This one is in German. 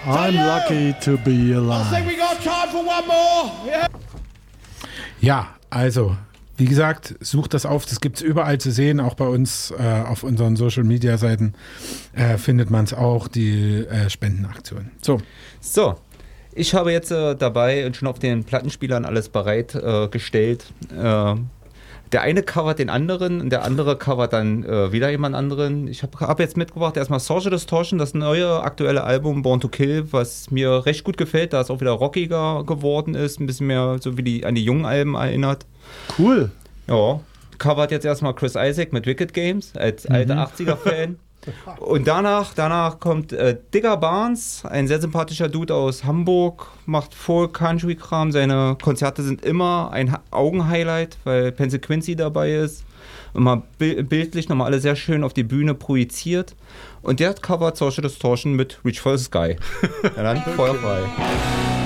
I'm lucky to be alive. I think we got time for one more. Yeah. Ja, also, wie gesagt, sucht das auf. Das gibt es überall zu sehen, auch bei uns auf unseren Social-Media-Seiten findet man es auch, die Spendenaktion. So, ich habe jetzt dabei und schon auf den Plattenspielern alles bereitgestellt. Der eine covert den anderen und der andere covert dann wieder jemand anderen. Ich hab jetzt mitgebracht erstmal Social Distortion, das neue aktuelle Album Born to Kill, was mir recht gut gefällt, da es auch wieder rockiger geworden ist, ein bisschen mehr so wie an die jungen Alben erinnert. Cool. Ja, covert jetzt erstmal Chris Isaak mit Wicked Games als alter 80er-Fan. Und danach kommt Digger Barnes, ein sehr sympathischer Dude aus Hamburg, macht Folk-Country-Kram. Seine Konzerte sind immer ein Augenhighlight, weil Pencil Quincy dabei ist. Immer bildlich nochmal alle sehr schön auf die Bühne projiziert. Und der hat covert Social Distortion mit Reach for the Sky. Ja, dann Feuer frei.